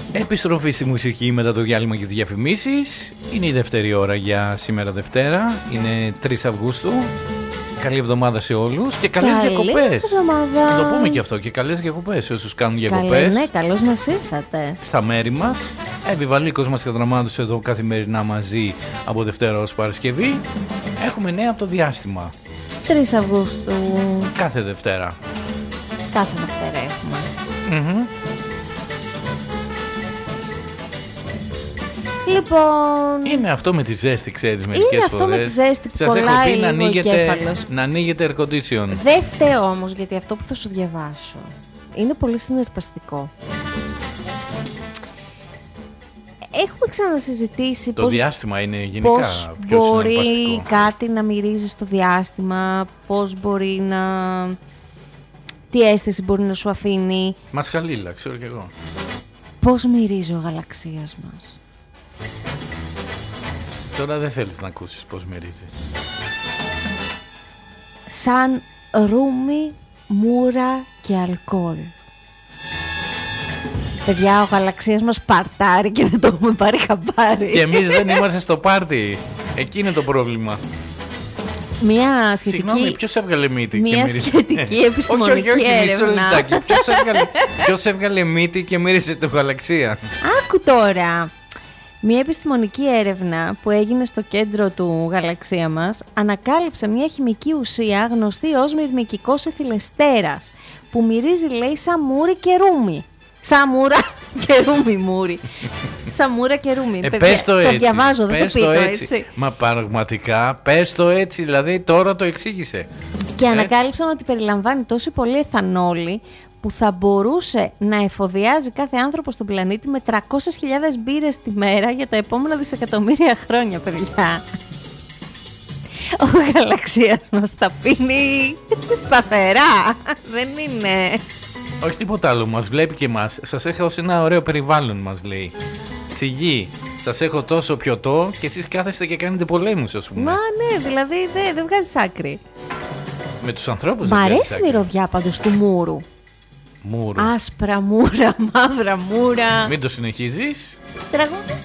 Επιστροφή στη μουσική μετά το διάλειμμα και τις διαφημίσεις. Είναι η δεύτερη ώρα για σήμερα Δευτέρα. Είναι 3 Αυγούστου. Καλή εβδομάδα σε όλους και καλές διακοπές. Να το πούμε και αυτό, και καλές διακοπές σε όσους κάνουν διακοπές. Ναι, καλώς μας ήρθατε. Στα μέρη μας. Επιβαλίκος μας και δραμάτους εδώ καθημερινά μαζί από Δευτέρα ως Παρασκευή. Έχουμε νέα από το διάστημα. 3 Αυγούστου. Κάθε Δευτέρα. Κάθε Δευτέρα έχουμε. Λοιπόν... Είναι αυτό με τη ζέστη, ξέρεις, μερικές φορές. Είναι αυτό με τη ζέστη που σας κολλάει έχω πει λίγο να ανοίγετε air condition. Δεν φταίω όμως, γιατί αυτό που θα σου διαβάσω είναι πολύ συναρπαστικό. Έχουμε ξανασυζητήσει το διάστημα είναι γενικά πώς πιο μπορεί συναρπαστικό. κάτι να μυρίζει στο διάστημα, πώς μπορεί να... τι αίσθηση μπορεί να σου αφήνει. Μασχαλίλα, ξέρω κι εγώ. Πώς μυρίζει ο γαλαξίας μας. Τώρα δεν θέλεις να ακούσεις πώς μυρίζει. Σαν ρούμι, μούρα και αλκοόλ. Παιδιά, ο γαλαξίας μας παρτάρει και δεν το έχουμε πάρει χαμπάρι. Και εμείς δεν είμαστε στο πάρτι. Εκεί είναι το πρόβλημα. Μια σχετική... Συγγνώμη, ποιος έβγαλε μύτη μια και μύρισε? σχετική επιστημονική έρευνα. Ποιος έβγαλε μύτη και μύρισε το γαλαξία? Άκου τώρα. Μια επιστημονική έρευνα που έγινε στο κέντρο του γαλαξία μας ανακάλυψε μια χημική ουσία γνωστή ως μυρμικικός εθιλεστέρας, που μυρίζει, λέει, σαν μούρι και ρούμι. Σαμούρα και ρούμι μούρι. Σαμούρα και ρούμι. Πες το έτσι. Το διαβάζω, δεν το πείτο έτσι. Μα πραγματικά, πες το έτσι, δηλαδή τώρα το εξήγησε. Και ανακάλυψαν ότι περιλαμβάνει τόσο πολύ εθανόλη που θα μπορούσε να εφοδιάζει κάθε άνθρωπο στον πλανήτη με 300.000 μπύρες τη μέρα για τα επόμενα δισεκατομμύρια χρόνια, παιδιά. Ο γαλαξίας μας τα πίνει σταθερά. Δεν είναι... Όχι τίποτα άλλο, μας βλέπει και εμάς. Σας έχω σε ένα ωραίο περιβάλλον, μας λέει. Στη γη, σας έχω τόσο πιωτό και εσείς κάθεστε και κάνετε πολέμους, ας πούμε. Μα ναι, δηλαδή δεν βγάζεις άκρη. Με τους ανθρώπους Μ' δεν βγάζεις αρέσει η άκρη. μυρωδιά πάντως του μούρου. Μούρου. Άσπρα μούρα, μαύρα μούρα. Μην το συνεχίζεις. Τραγούδι.